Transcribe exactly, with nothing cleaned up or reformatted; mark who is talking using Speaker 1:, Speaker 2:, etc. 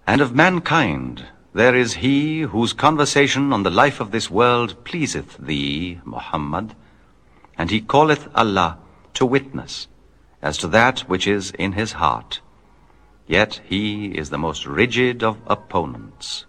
Speaker 1: And of mankind there is he whose conversation on the life of this world pleaseth thee, Muhammad, and he calleth Allah to witness as to that which is in his heart. Yet he is the most rigid of opponents.